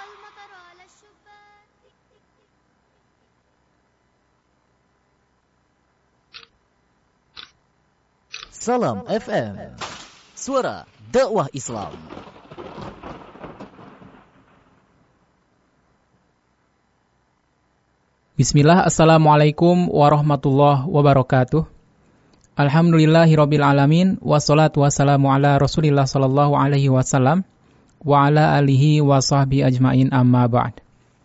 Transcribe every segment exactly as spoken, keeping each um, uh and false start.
Salam F M, suara dakwah Islam. Bismillah, assalamualaikum warahmatullahi wabarakatuh. Alhamdulillahirabbil alamin, wassalatu wassalamu ala Rasulillah sallallahu alaihi wasallam wa ala alihi wa sahbihi ajmain, amma ba'd.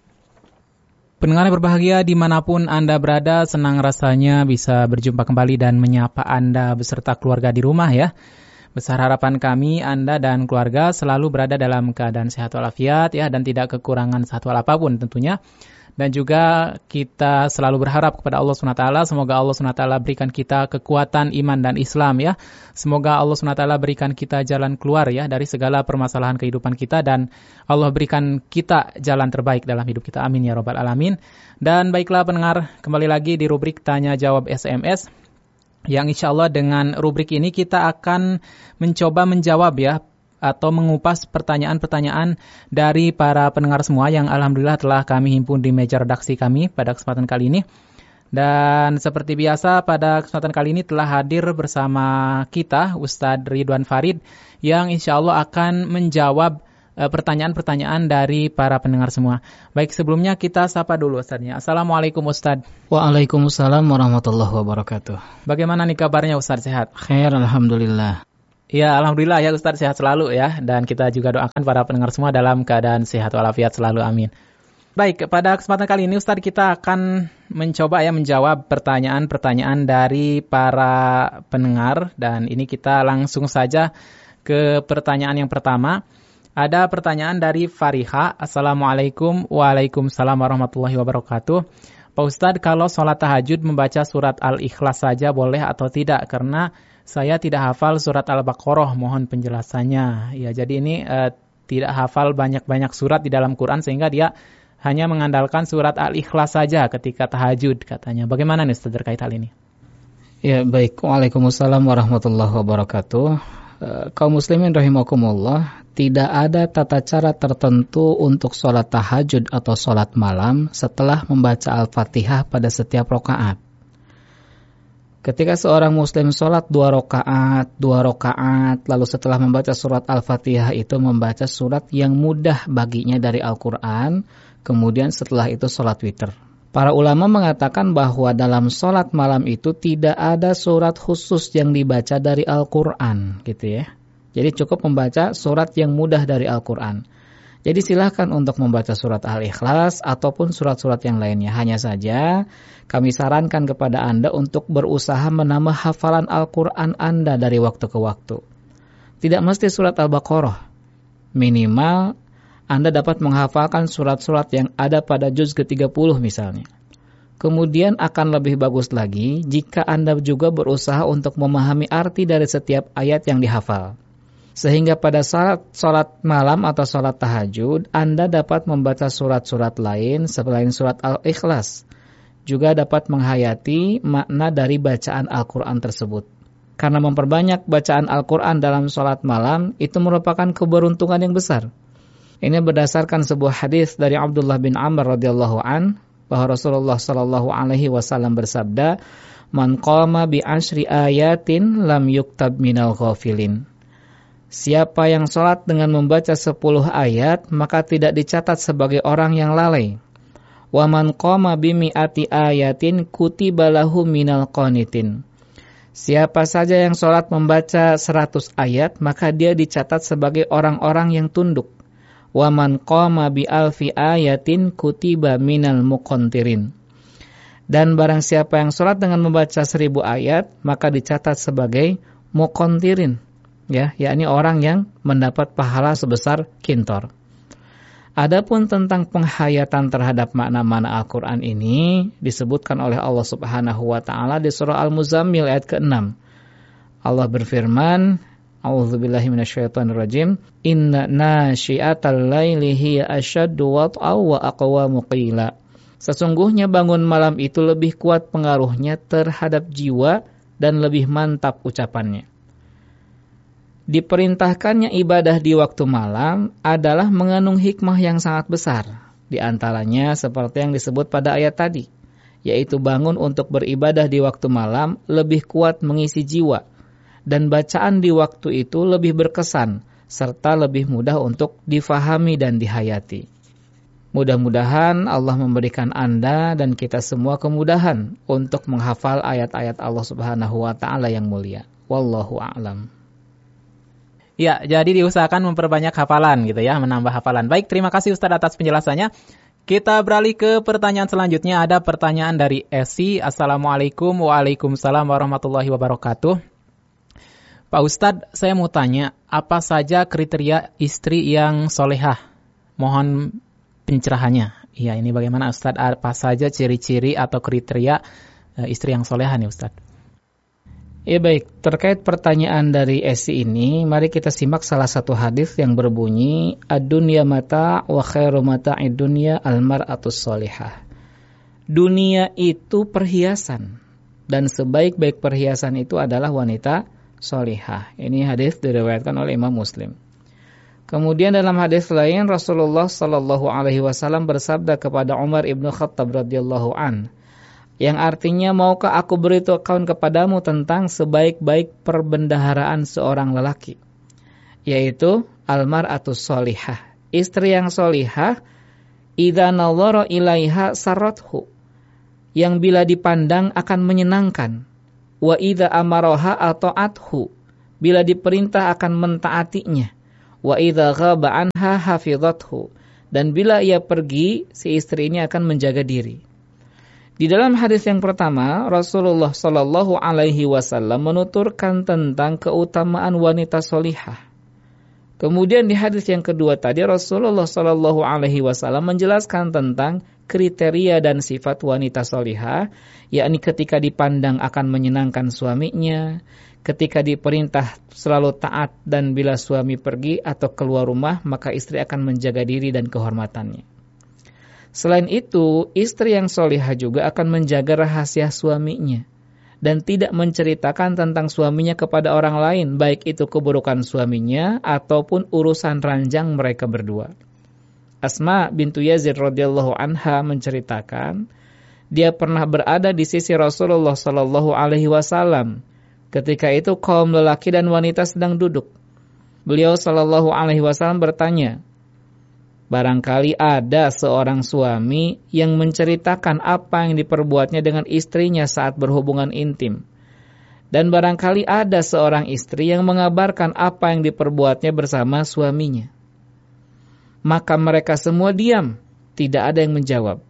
Pendengar yang berbahagia dimanapun Anda berada, senang rasanya bisa berjumpa kembali dan menyapa Anda beserta keluarga di rumah ya. Besar harapan kami Anda dan keluarga selalu berada dalam keadaan sehat walafiat ya, dan tidak kekurangan satu hal apapun tentunya. Dan juga kita selalu berharap kepada Allah subhanahu wa taala, semoga Allah subhanahu wa taala berikan kita kekuatan iman dan Islam ya. Semoga Allah subhanahu wa taala berikan kita jalan keluar ya dari segala permasalahan kehidupan kita, dan Allah berikan kita jalan terbaik dalam hidup kita. Amin ya rabbal alamin. Dan baiklah pendengar, kembali lagi di rubrik Tanya Jawab S M S, yang insya Allah dengan rubrik ini kita akan mencoba menjawab ya, atau mengupas pertanyaan-pertanyaan dari para pendengar semua yang alhamdulillah telah kami himpun di meja redaksi kami pada kesempatan kali ini. Dan seperti biasa pada kesempatan kali ini telah hadir bersama kita Ustadz Ridwan Farid yang insya Allah akan menjawab uh, pertanyaan-pertanyaan dari para pendengar semua. Baik, sebelumnya kita sapa dulu Ustadznya. Assalamualaikum Ustadz. Waalaikumsalam warahmatullahi wabarakatuh. Bagaimana nih kabarnya Ustadz, sehat? Khair, alhamdulillah. Ya, alhamdulillah ya Ustadz, sehat selalu ya. Dan kita juga doakan para pendengar semua dalam keadaan sehat walafiat selalu, amin. Baik, pada kesempatan kali ini Ustadz kita akan mencoba ya menjawab pertanyaan-pertanyaan dari para pendengar. Dan ini kita langsung saja ke pertanyaan yang pertama. Ada pertanyaan dari Fariha. Assalamualaikum. Waalaikumsalam warahmatullahi wabarakatuh. Pak Ustadz, kalau sholat tahajud membaca surat Al-Ikhlas saja boleh atau tidak? Karena saya tidak hafal surat Al-Baqarah, mohon penjelasannya. Ya, jadi ini uh, tidak hafal banyak-banyak surat di dalam Quran sehingga dia hanya mengandalkan surat Al-Ikhlas saja ketika tahajud katanya. Bagaimana nih Ustaz terkait hal ini? Ya, baik. Waalaikumsalam warahmatullahi wabarakatuh. Uh, kaum muslimin rahimakumullah, tidak ada tata cara tertentu untuk sholat tahajud atau sholat malam setelah membaca Al-Fatihah pada setiap rakaat. Ketika seorang muslim sholat dua rakaat, dua rakaat, lalu setelah membaca surat Al-Fatihah itu membaca surat yang mudah baginya dari Al-Quran, kemudian setelah itu sholat witir. Para ulama mengatakan bahwa dalam sholat malam itu tidak ada surat khusus yang dibaca dari Al-Quran, gitu ya. Jadi cukup membaca surat yang mudah dari Al-Quran. Jadi silahkan untuk membaca surat Al-Ikhlas ataupun surat-surat yang lainnya. Hanya saja kami sarankan kepada Anda untuk berusaha menambah hafalan Al-Quran Anda dari waktu ke waktu. Tidak mesti surat Al-Baqarah. Minimal Anda dapat menghafalkan surat-surat yang ada pada juz ke tiga puluh misalnya. Kemudian akan lebih bagus lagi jika Anda juga berusaha untuk memahami arti dari setiap ayat yang dihafal. Sehingga pada saat sholat malam atau sholat tahajud, Anda dapat membaca surat-surat lain selain surat Al-Ikhlas. Juga dapat menghayati makna dari bacaan Al-Quran tersebut. Karena memperbanyak bacaan Al-Quran dalam sholat malam, itu merupakan keberuntungan yang besar. Ini berdasarkan sebuah hadis dari Abdullah bin Amr radhiyallahu an, bahwa Rasulullah sallallahu alaihi wasallam bersabda, "Man qama bi ashri ayatin lam yuktab minal ghafilin." Siapa yang sholat dengan membaca sepuluh ayat, maka tidak dicatat sebagai orang yang lalai. Wa man qama bimi'ati ayatin kutiba lahu minal qanitin. Siapa saja yang sholat membaca seratus ayat, maka dia dicatat sebagai orang-orang yang tunduk. Wa man qama bi alfi ayatin kutiba minal muqantirin. Dan barang siapa yang sholat dengan membaca seribu ayat, maka dicatat sebagai muqantirin. Ya, yakni orang yang mendapat pahala sebesar kintor. Adapun tentang penghayatan terhadap makna-makna Al-Quran ini disebutkan oleh Allah Subhanahu wa taala di surah Al-Muzammil ayat keenam. Allah berfirman, A'udzubillahi minasyaitonirrajim, Inna nasyi'atal laili hiya asyaddu wat'aw wa aqwamu qila. Sesungguhnya bangun malam itu lebih kuat pengaruhnya terhadap jiwa dan lebih mantap ucapannya. Diperintahkannya ibadah di waktu malam adalah mengandung hikmah yang sangat besar. Di antaranya seperti yang disebut pada ayat tadi, yaitu bangun untuk beribadah di waktu malam lebih kuat mengisi jiwa, dan bacaan di waktu itu lebih berkesan, serta lebih mudah untuk difahami dan dihayati. Mudah-mudahan Allah memberikan Anda dan kita semua kemudahan untuk menghafal ayat-ayat Allah Subhanahu wa taala yang mulia. Wallahu a'lam. Ya, jadi diusahakan memperbanyak hafalan gitu ya, menambah hafalan. Baik, terima kasih Ustaz atas penjelasannya. Kita beralih ke pertanyaan selanjutnya. Ada pertanyaan dari Esi. Assalamualaikum. Waalaikumsalam warahmatullahi wabarakatuh. Pak Ustadz, saya mau tanya, apa saja kriteria istri yang solehah? Mohon pencerahannya. Iya, ini bagaimana Ustadz? Apa saja ciri-ciri atau kriteria uh, istri yang solehah nih Ustadz? Ya baik, terkait pertanyaan dari Esi ini, mari kita simak salah satu hadis yang berbunyi, ad-dunya mata' wa khairu mata'id dunya al-mar'atus solihah. Dunia itu perhiasan, dan sebaik-baik perhiasan itu adalah wanita solihah. Ini hadis diriwayatkan oleh Imam Muslim. Kemudian dalam hadis lain, Rasulullah sallallahu alaihi wasallam bersabda kepada Umar ibn Khattab radhiyallahu an, yang artinya, maukah aku beritahukan kepadamu tentang sebaik-baik perbendaharaan seorang lelaki, yaitu al-mar'atus solihah, istri yang solihah, idza nadhara ilaiha sarrathu, yang bila dipandang akan menyenangkan, wa idza amaraha ata'athu, bila diperintah akan mentaatinya, wa idza ghaba anha hafizathu, dan bila ia pergi, si istri ini akan menjaga diri. Di dalam hadis yang pertama, Rasulullah Shallallahu Alaihi Wasallam menuturkan tentang keutamaan wanita solihah. Kemudian di hadis yang kedua tadi, Rasulullah Shallallahu Alaihi Wasallam menjelaskan tentang kriteria dan sifat wanita solihah, yakni ketika dipandang akan menyenangkan suaminya, ketika diperintah selalu taat, dan bila suami pergi atau keluar rumah, maka istri akan menjaga diri dan kehormatannya. Selain itu, istri yang solihah juga akan menjaga rahasia suaminya dan tidak menceritakan tentang suaminya kepada orang lain, baik itu keburukan suaminya ataupun urusan ranjang mereka berdua. Asma bintu Yazid radhiyallahu anha menceritakan, dia pernah berada di sisi Rasulullah sallallahu alaihi wasallam. Ketika itu kaum lelaki dan wanita sedang duduk. Beliau sallallahu alaihi wasallam bertanya, barangkali ada seorang suami yang menceritakan apa yang diperbuatnya dengan istrinya saat berhubungan intim. Dan barangkali ada seorang istri yang mengabarkan apa yang diperbuatnya bersama suaminya. Maka mereka semua diam, tidak ada yang menjawab.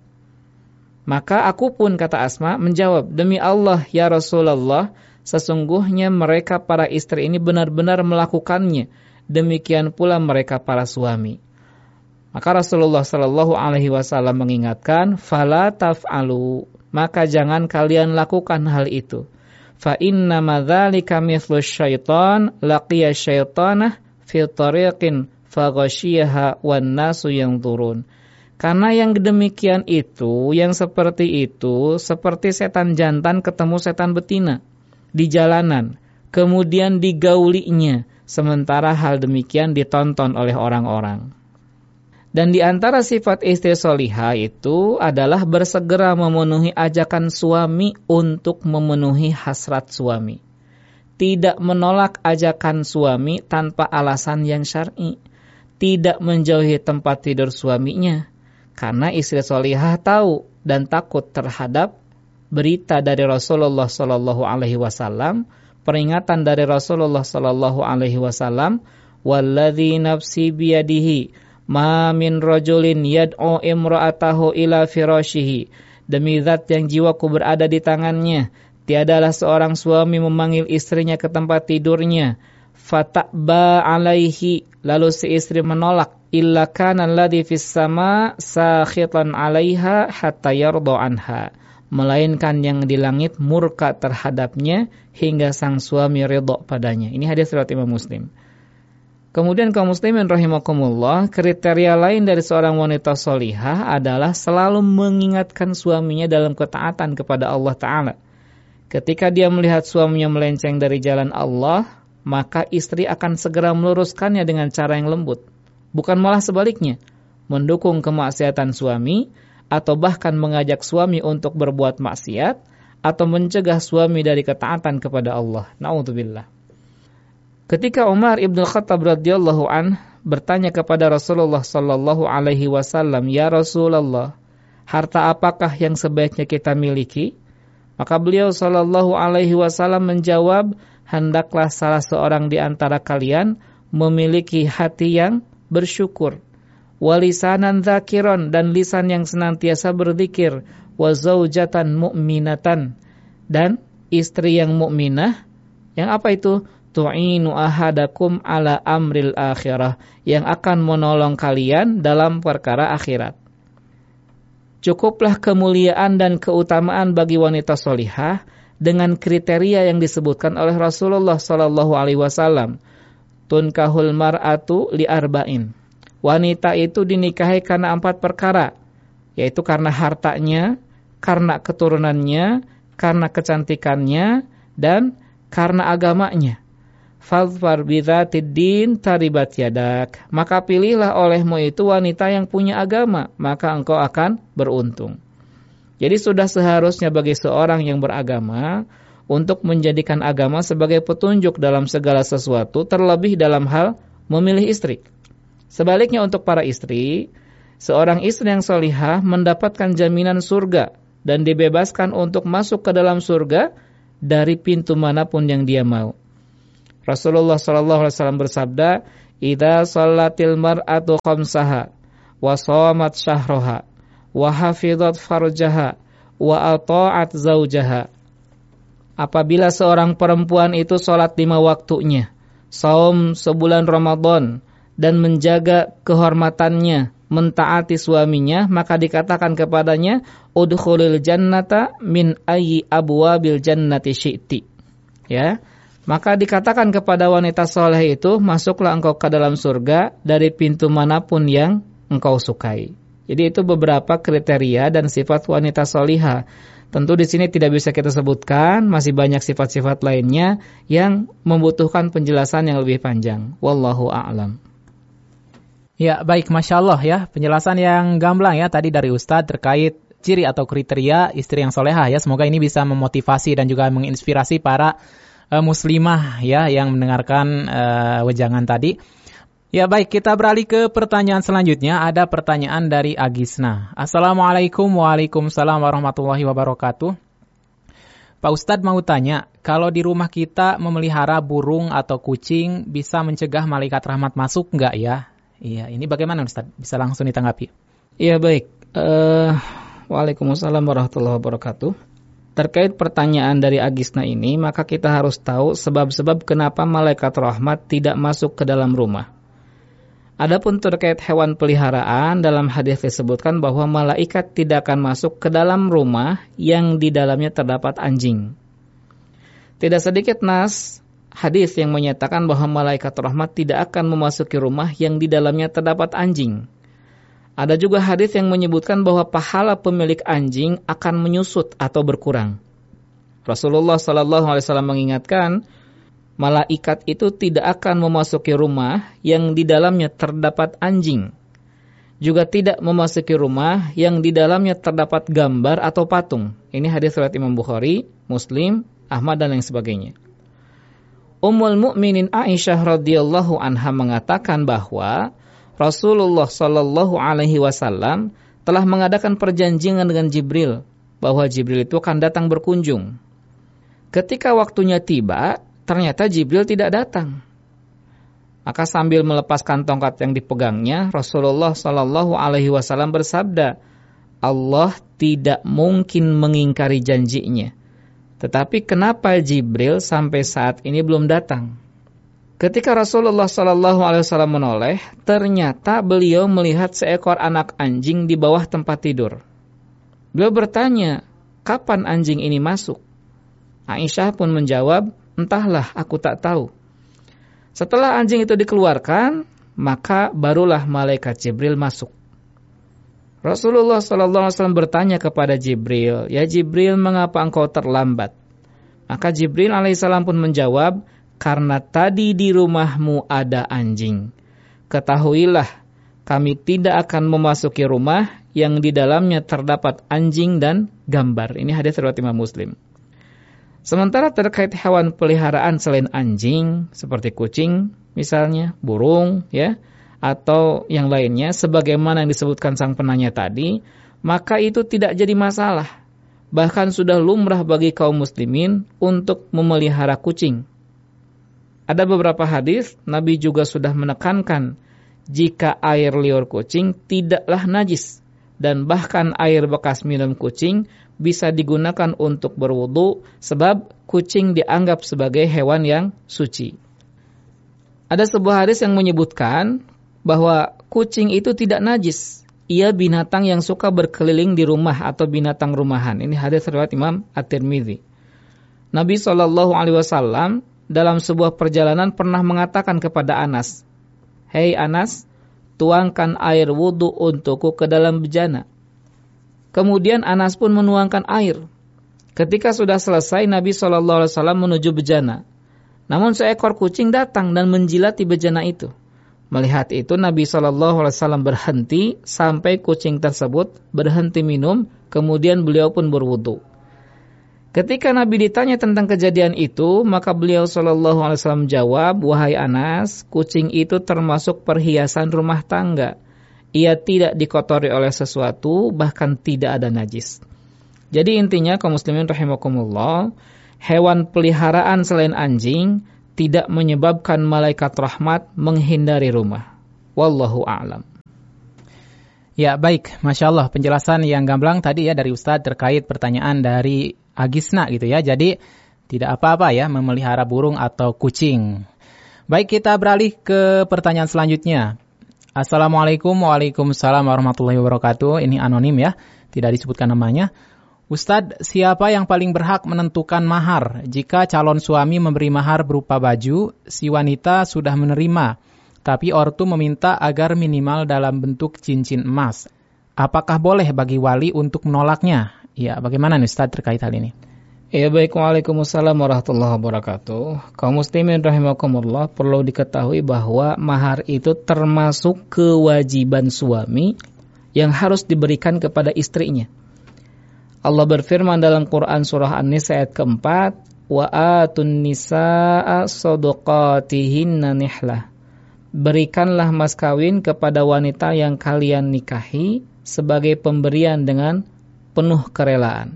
Maka aku pun, kata Asma, menjawab, demi Allah ya Rasulullah, sesungguhnya mereka para istri ini benar-benar melakukannya, demikian pula mereka para suami. Maka Rasulullah Shallallahu Alaihi Wasallam mengingatkan, fala taf'alu, maka jangan kalian lakukan hal itu. Fa inna madzalika mithlu syaitan laqiya syaitanah fi tariqin faghashiyaha wan nasu yanzurun. Karena yang demikian itu, yang seperti itu, seperti setan jantan ketemu setan betina di jalanan, kemudian digaulinya, sementara hal demikian ditonton oleh orang-orang. Dan di antara sifat istri solihah itu adalah bersegera memenuhi ajakan suami untuk memenuhi hasrat suami. Tidak menolak ajakan suami tanpa alasan yang syar'i. Tidak menjauhi tempat tidur suaminya. Karena istri solihah tahu dan takut terhadap berita dari Rasulullah Sallallahu Alaihi Wasallam, peringatan dari Rasulullah Sallallahu Alaihi Wasallam, walladzi nafsi biyadihi, ma min rajulin yad'u imra'atahu ila firashihi, demi zat yang jiwaku berada di tangannya, tiadalah seorang suami memanggil istrinya ke tempat tidurnya, fata'ba alaihi, lalu si istri menolak, illa kana alladhi fis sama sakhitan 'alaiha hatta yarda anha, melainkan yang di langit murka terhadapnya hingga sang suami ridha padanya. Ini hadis riwayat Imam Muslim. Kemudian kaum muslimin rahimakumullah, kriteria lain dari seorang wanita solihah adalah selalu mengingatkan suaminya dalam ketaatan kepada Allah Ta'ala. Ketika dia melihat suaminya melenceng dari jalan Allah, maka istri akan segera meluruskannya dengan cara yang lembut. Bukan malah sebaliknya, mendukung kemaksiatan suami, atau bahkan mengajak suami untuk berbuat maksiat, atau mencegah suami dari ketaatan kepada Allah. Na'udzubillah. Ketika Umar ibn Khattab radhiyallahu an bertanya kepada Rasulullah sallallahu alaihi wasallam, "Ya Rasulullah, harta apakah yang sebaiknya kita miliki?" Maka beliau sallallahu alaihi wasallam menjawab, "Hendaklah salah seorang di antara kalian memiliki hati yang bersyukur, walisanan dzakiron, dan lisan yang senantiasa berzikir, wa zaujatan mu'minatan, dan istri yang mukminah." Yang apa itu? Tu'inu ahadakum ala amril akhirah, yang akan menolong kalian dalam perkara akhirat. Cukuplah kemuliaan dan keutamaan bagi wanita solihah dengan kriteria yang disebutkan oleh Rasulullah sallallahu alaihi wasallam. Tunkahul mar'atu li arba'in. Wanita itu dinikahi karena empat perkara, yaitu karena hartanya, karena keturunannya, karena kecantikannya, dan karena agamanya. Fadfar bidzatid din taribat yadak. Maka pilihlah olehmu itu wanita yang punya agama, maka engkau akan beruntung. Jadi sudah seharusnya bagi seorang yang beragama untuk menjadikan agama sebagai petunjuk dalam segala sesuatu, terlebih dalam hal memilih istri. Sebaliknya untuk para istri, seorang istri yang solihah mendapatkan jaminan surga dan dibebaskan untuk masuk ke dalam surga dari pintu manapun yang dia mau. Rasulullah sallallahu alaihi wasallam bersabda, "Idza shallatil mar'atu khamsaha wa shamat syahraha wa hafizat farjaha wa ata'at zaujaha." Apabila seorang perempuan itu salat lima waktunya, saum sebulan Ramadan, dan menjaga kehormatannya, mentaati suaminya, maka dikatakan kepadanya, udkhulil jannata min ayyi abwabil jannati syi'ti. Ya, maka dikatakan kepada wanita soleh itu, masuklah engkau ke dalam surga dari pintu manapun yang engkau sukai. Jadi itu beberapa kriteria dan sifat wanita solihah. Tentu di sini tidak bisa kita sebutkan, masih banyak sifat-sifat lainnya yang membutuhkan penjelasan yang lebih panjang. Wallahu a'lam. Ya, baik, Masya Allah ya. Penjelasan yang gamblang ya tadi dari Ustadz terkait ciri atau kriteria istri yang solehah ya. Semoga ini bisa memotivasi dan juga menginspirasi para uh, muslimah ya yang mendengarkan uh, wejangan tadi. Ya baik, kita beralih ke pertanyaan selanjutnya. Ada pertanyaan dari Agisna. Assalamualaikum. Waalaikumsalam warahmatullahi wabarakatuh. Pak Ustadz mau tanya, kalau di rumah kita memelihara burung atau kucing bisa mencegah malaikat rahmat masuk enggak ya? Iya, ini bagaimana Ustadz? Bisa langsung ditanggapi. Iya baik. Uh, Waalaikumsalam warahmatullahi wabarakatuh. Terkait pertanyaan dari Agisna ini, maka kita harus tahu sebab-sebab kenapa malaikat rahmat tidak masuk ke dalam rumah. Adapun terkait hewan peliharaan, dalam hadis disebutkan bahwa malaikat tidak akan masuk ke dalam rumah yang di dalamnya terdapat anjing. Tidak sedikit nas hadis yang menyatakan bahwa malaikat rahmat tidak akan memasuki rumah yang di dalamnya terdapat anjing. Ada juga hadis yang menyebutkan bahwa pahala pemilik anjing akan menyusut atau berkurang. Rasulullah sallallahu alaihi wasallam mengingatkan, malaikat itu tidak akan memasuki rumah yang di dalamnya terdapat anjing. Juga tidak memasuki rumah yang di dalamnya terdapat gambar atau patung. Ini hadis riwayat Imam Bukhari, Muslim, Ahmad dan lain sebagainya. Ummul Mukminin Aisyah radhiyallahu anha mengatakan bahwa Rasulullah sallallahu alaihi wasallam telah mengadakan perjanjian dengan Jibril bahwa Jibril itu akan datang berkunjung. Ketika waktunya tiba, ternyata Jibril tidak datang. Maka sambil melepaskan tongkat yang dipegangnya, Rasulullah sallallahu alaihi wasallam bersabda, Allah tidak mungkin mengingkari janjinya. Tetapi kenapa Jibril sampai saat ini belum datang? Ketika Rasulullah sallallahu alaihi wasallam menoleh, ternyata beliau melihat seekor anak anjing di bawah tempat tidur. Beliau bertanya, kapan anjing ini masuk? Aisyah pun menjawab, entahlah, aku tak tahu. Setelah anjing itu dikeluarkan, maka barulah malaikat Jibril masuk. Rasulullah sallallahu alaihi wasallam bertanya kepada Jibril, ya Jibril, mengapa engkau terlambat? Maka Jibril alaihissalam pun menjawab, karena tadi di rumahmu ada anjing. Ketahuilah, kami tidak akan memasuki rumah yang di dalamnya terdapat anjing dan gambar. Ini hadis riwayat Imam Muslim. Sementara terkait hewan peliharaan selain anjing, seperti kucing misalnya, burung, ya, atau yang lainnya, sebagaimana yang disebutkan sang penanya tadi, maka itu tidak jadi masalah. Bahkan sudah lumrah bagi kaum muslimin untuk memelihara kucing. Ada beberapa hadis, Nabi juga sudah menekankan jika air liur kucing tidaklah najis, dan bahkan air bekas minum kucing bisa digunakan untuk berwudu, sebab kucing dianggap sebagai hewan yang suci. Ada sebuah hadis yang menyebutkan bahwa kucing itu tidak najis. Ia binatang yang suka berkeliling di rumah atau binatang rumahan. Ini hadis riwayat Imam At-Tirmidzi. Nabi shallallahu alaihi wasallam dalam sebuah perjalanan pernah mengatakan kepada Anas, "Hei Anas, tuangkan air wudu untukku ke dalam bejana." Kemudian Anas pun menuangkan air. Ketika sudah selesai, Nabi shallallahu alaihi wasallam menuju bejana. Namun seekor kucing datang dan menjilati bejana itu. Melihat itu, Nabi shallallahu alaihi wasallam berhenti sampai kucing tersebut berhenti minum, kemudian beliau pun berwudu. Ketika Nabi ditanya tentang kejadian itu, maka beliau shallallahu alaihi wasallam jawab, "Wahai Anas, kucing itu termasuk perhiasan rumah tangga. Ia tidak dikotori oleh sesuatu, bahkan tidak ada najis." Jadi intinya, kaum muslimin rahimakumullah, hewan peliharaan selain anjing tidak menyebabkan malaikat rahmat menghindari rumah. Wallahu a'lam. Ya, baik. Masya Allah, penjelasan yang gamblang tadi ya dari Ustadz terkait pertanyaan dari Agisna gitu ya. Jadi, tidak apa-apa ya memelihara burung atau kucing. Baik, kita beralih ke pertanyaan selanjutnya. Assalamualaikum waalaikumsalam warahmatullahi wabarakatuh. Ini anonim ya, tidak disebutkan namanya. Ustadz, siapa yang paling berhak menentukan mahar? Jika calon suami memberi mahar berupa baju, si wanita sudah menerima, tapi ortu meminta agar minimal dalam bentuk cincin emas. Apakah boleh bagi wali untuk menolaknya? Ya, bagaimana nih Ustadz terkait hal ini? Ya baik, waalaikumsalam warahmatullahi wabarakatuh. Kaum muslimin rahimakumullah, perlu diketahui bahwa mahar itu termasuk kewajiban suami yang harus diberikan kepada istrinya. Allah berfirman dalam Quran surah An-Nisa ayat keempat, wa atun nisaa shadaqatihinna nihlah. Berikanlah mas kawin kepada wanita yang kalian nikahi sebagai pemberian dengan penuh kerelaan.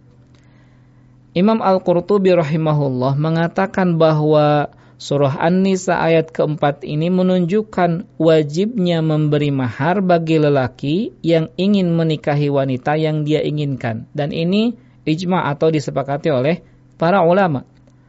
Imam Al-Qurtubi rahimahullah mengatakan bahwa surah An-Nisa ayat keempat ini menunjukkan wajibnya memberi mahar bagi lelaki yang ingin menikahi wanita yang dia inginkan. Dan ini ijma' atau disepakati oleh para ulama.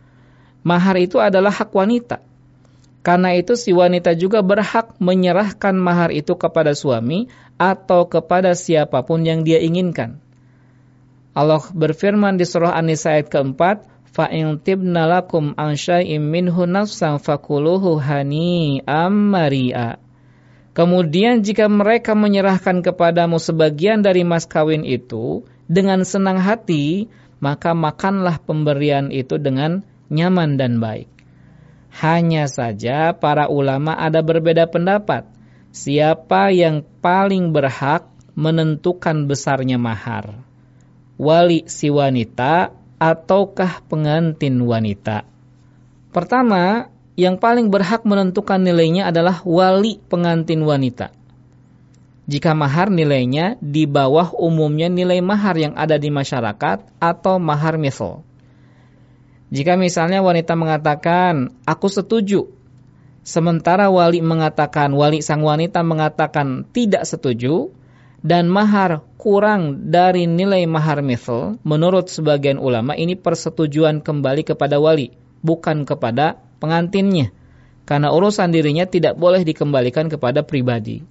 Mahar itu adalah hak wanita. Karena itu si wanita juga berhak menyerahkan mahar itu kepada suami atau kepada siapapun yang dia inginkan. Allah berfirman di surah An-Nisa ayat keempat, fa'in tibna lakum an syai'im minhu nafsan fakuluhu hani'am mari'a. Kemudian jika mereka menyerahkan kepadamu sebagian dari mas kawin itu dengan senang hati, maka makanlah pemberian itu dengan nyaman dan baik. Hanya saja para ulama ada berbeda pendapat. Siapa yang paling berhak menentukan besarnya mahar? Wali si wanita ataukah pengantin wanita? Pertama, yang paling berhak menentukan nilainya adalah wali pengantin wanita. Jika mahar nilainya di bawah umumnya nilai mahar yang ada di masyarakat atau mahar misal. Jika misalnya wanita mengatakan, aku setuju, sementara wali mengatakan, wali sang wanita mengatakan tidak setuju, dan mahar kurang dari nilai mahar misal, menurut sebagian ulama ini persetujuan kembali kepada wali, bukan kepada pengantinnya. Karena urusan dirinya tidak boleh dikembalikan kepada pribadi.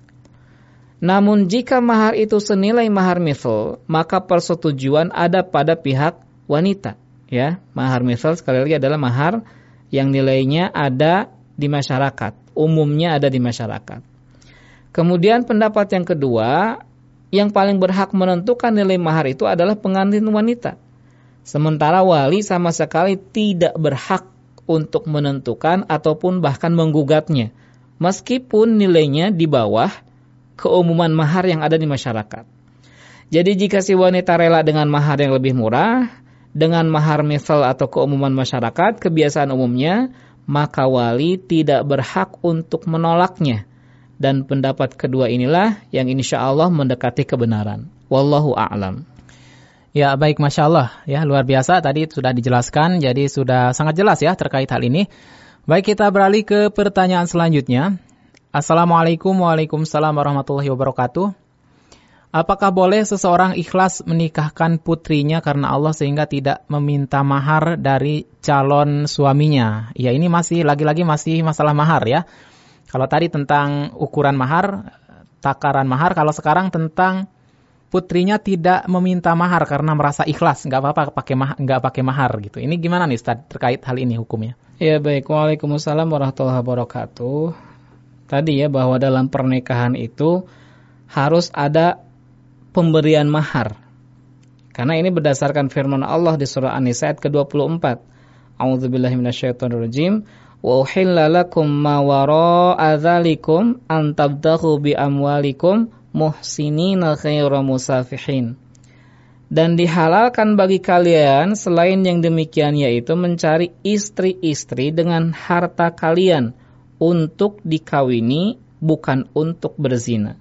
Namun jika mahar itu senilai mahar misal, maka persetujuan ada pada pihak wanita. Ya, mahar misal sekali lagi adalah mahar yang nilainya ada di masyarakat, umumnya ada di masyarakat. Kemudian pendapat yang kedua, yang paling berhak menentukan nilai mahar itu adalah pengantin wanita. Sementara wali sama sekali tidak berhak untuk menentukan ataupun bahkan menggugatnya, meskipun nilainya di bawah keumuman mahar yang ada di masyarakat. Jadi jika si wanita rela dengan mahar yang lebih murah, dengan mahar misal atau keumuman masyarakat, kebiasaan umumnya, maka wali tidak berhak untuk menolaknya. Dan pendapat kedua inilah yang insya Allah mendekati kebenaran. Wallahu a'lam. Ya, baik, Masya Allah. Ya, luar biasa. Tadi sudah dijelaskan, jadi sudah sangat jelas ya terkait hal ini. Baik, kita beralih ke pertanyaan selanjutnya. Assalamualaikum Waalaikumsalam warahmatullahi wabarakatuh. Apakah boleh seseorang ikhlas menikahkan putrinya karena Allah sehingga tidak meminta mahar dari calon suaminya? Ya, ini masih, lagi-lagi masih masalah mahar ya. Kalau tadi tentang ukuran mahar, takaran mahar, kalau sekarang tentang putrinya tidak meminta mahar karena merasa ikhlas, nggak apa-apa pakai mahar, nggak pakai mahar gitu. Ini gimana nih Ustaz terkait hal ini hukumnya? Ya baik, Waalaikumsalam warahmatullahi wabarakatuh. Tadi ya bahwa dalam pernikahan itu harus ada pemberian mahar. Karena ini berdasarkan firman Allah di surah An-Nisa ayat ke dua puluh empat. A'udzubillahi minasyaitonirrajim. Wa uhilla lakum ma wara'a dzalikum an tabtaghu bi amwalikum muhsinina ghairu musafihin. Dan dihalalkan bagi kalian selain yang demikian, yaitu mencari istri-istri dengan harta kalian untuk dikawini, bukan untuk berzina.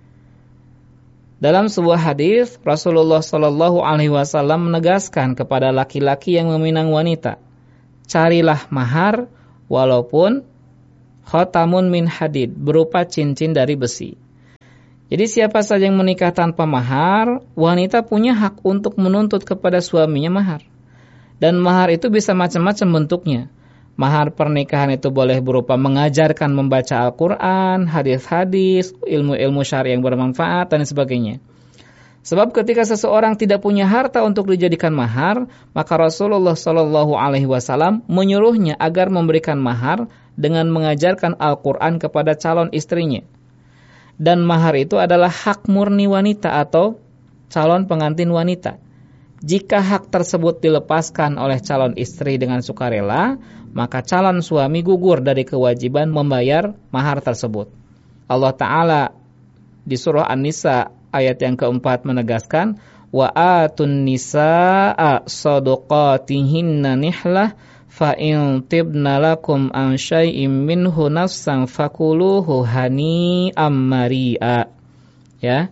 Dalam sebuah hadis, Rasulullah Shallallahu Alaihi Wasallam menegaskan kepada laki-laki yang meminang wanita, carilah mahar walaupun khatamun min hadid, berupa cincin dari besi. Jadi siapa saja yang menikah tanpa mahar, wanita punya hak untuk menuntut kepada suaminya mahar. Dan mahar itu bisa macam-macam bentuknya. Mahar pernikahan itu boleh berupa mengajarkan membaca Al-Quran, hadis-hadis, ilmu-ilmu syar'i yang bermanfaat, dan sebagainya. Sebab ketika seseorang tidak punya harta untuk dijadikan mahar, maka Rasulullah Shallallahu Alaihi Wasallam menyuruhnya agar memberikan mahar dengan mengajarkan Al-Quran kepada calon istrinya. Dan mahar itu adalah hak murni wanita atau calon pengantin wanita. Jika hak tersebut dilepaskan oleh calon istri dengan sukarela, maka calon suami gugur dari kewajiban membayar mahar tersebut. Allah Ta'ala di surah An-Nisa ayat yang keempat menegaskan, wa atun nisaa sadaqatihinna nihlah fa in tibna lakum an syai'im minhu nafsan fakuluhu hani'am mari'a. Ya.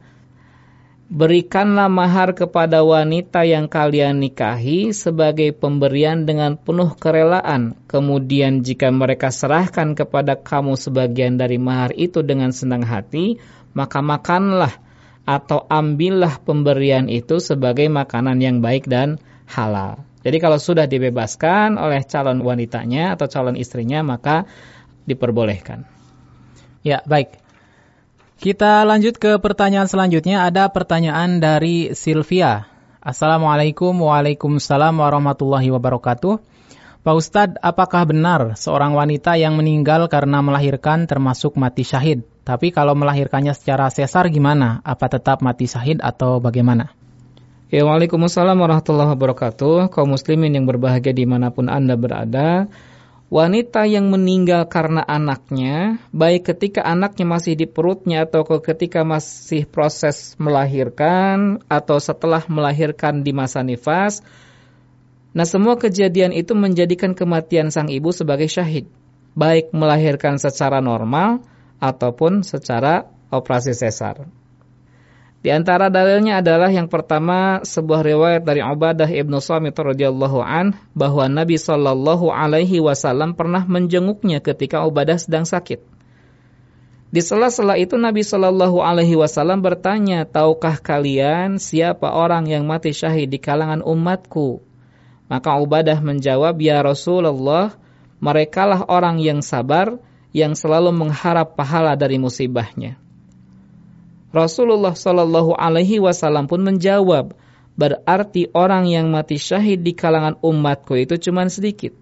Berikanlah mahar kepada wanita yang kalian nikahi sebagai pemberian dengan penuh kerelaan. Kemudian jika mereka serahkan kepada kamu sebagian dari mahar itu dengan senang hati, maka makanlah atau ambillah pemberian itu sebagai makanan yang baik dan halal. Jadi kalau sudah dibebaskan oleh calon wanitanya atau calon istrinya, maka diperbolehkan. Ya, baik. Kita lanjut ke pertanyaan selanjutnya. Ada pertanyaan dari Sylvia. Assalamualaikum Waalaikumsalam warahmatullahi wabarakatuh. Pak Ustadz, apakah benar seorang wanita yang meninggal karena melahirkan termasuk mati syahid? Tapi kalau melahirkannya secara sesar gimana? Apa tetap mati syahid atau bagaimana? Ya, Waalaikumsalam warahmatullahi wabarakatuh. Kaum muslimin yang berbahagia dimanapun Anda berada, wanita yang meninggal karena anaknya, baik ketika anaknya masih di perutnya atau ketika masih proses melahirkan atau setelah melahirkan di masa nifas, nah semua kejadian itu menjadikan kematian sang ibu sebagai syahid, baik melahirkan secara normal ataupun secara operasi sesar. Di antara dalilnya adalah yang pertama, sebuah riwayat dari Ubadah ibnu Samit radhiyallahu an, bahwa Nabi Shallallahu Alaihi Wasallam pernah menjenguknya ketika Ubadah sedang sakit. Di sela-sela itu Nabi Shallallahu Alaihi Wasallam bertanya, tahukah kalian siapa orang yang mati syahid di kalangan umatku? Maka Ubadah menjawab, ya Rasulullah, merekalah orang yang sabar, yang selalu mengharap pahala dari musibahnya. Rasulullah Shallallahu Alaihi Wasallam pun menjawab, berarti orang yang mati syahid di kalangan umatku itu cuma sedikit.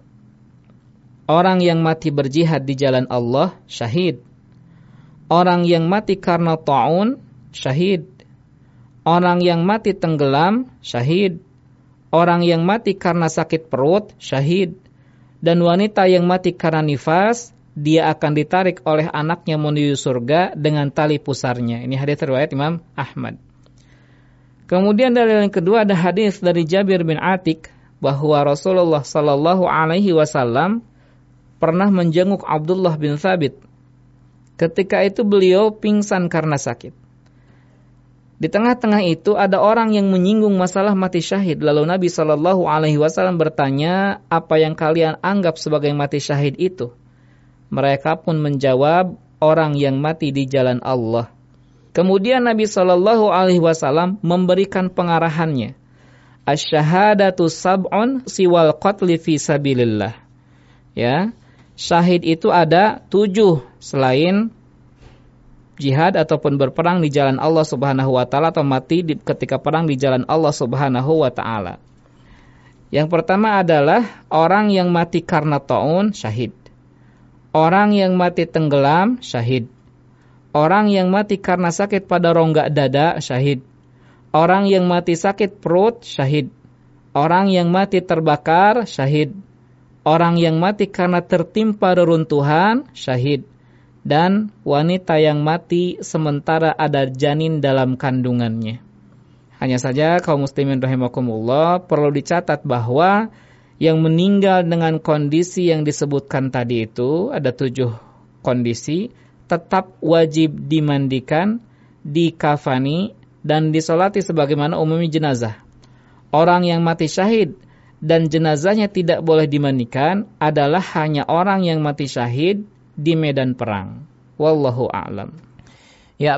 Orang yang mati berjihad di jalan Allah, syahid. Orang yang mati karena ta'un, syahid. Orang yang mati tenggelam, syahid. Orang yang mati karena sakit perut, syahid. Dan wanita yang mati karena nifas, dia akan ditarik oleh anaknya menuju surga dengan tali pusarnya. Ini hadis riwayat Imam Ahmad. Kemudian dalil yang kedua ada hadis dari Jabir bin Atik bahwa Rasulullah sallallahu alaihi wasallam pernah menjenguk Abdullah bin Thabit. Ketika itu beliau pingsan karena sakit. Di tengah-tengah itu ada orang yang menyinggung masalah mati syahid. Lalu Nabi sallallahu alaihi wasallam bertanya, apa yang kalian anggap sebagai mati syahid itu? Mereka pun menjawab, orang yang mati di jalan Allah. Kemudian Nabi sallallahu alaihi wasallam memberikan pengarahannya. Asy-syahadatu sab'un siwal qatli fi sabilillah. Ya, syahid itu ada tujuh selain jihad ataupun berperang di jalan Allah Subhanahu wa taala atau mati di, ketika perang di jalan Allah Subhanahu wa taala. Yang pertama adalah orang yang mati karena taun, syahid. Orang yang mati tenggelam, syahid. Orang yang mati karena sakit pada rongga dada, syahid. Orang yang mati sakit perut, syahid. Orang yang mati terbakar, syahid. Orang yang mati karena tertimpa reruntuhan, syahid. Dan wanita yang mati sementara ada janin dalam kandungannya. Hanya saja kaum muslimin rahimakumullah, perlu dicatat bahwa yang meninggal dengan kondisi yang disebutkan tadi itu, ada tujuh kondisi, tetap wajib dimandikan, dikafani, dan disolati sebagaimana umumnya jenazah. Orang yang mati syahid dan jenazahnya tidak boleh dimandikan adalah hanya orang yang mati syahid di medan perang. Wallahu a'lam.